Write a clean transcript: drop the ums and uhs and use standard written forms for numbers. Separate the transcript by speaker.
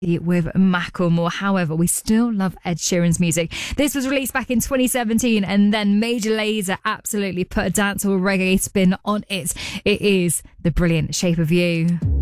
Speaker 1: with Macklemore. However, we still love Ed Sheeran's music. This was released back in 2017, and then Major Lazer absolutely put a dancehall reggae spin on it. It is The Brilliant Shape of You.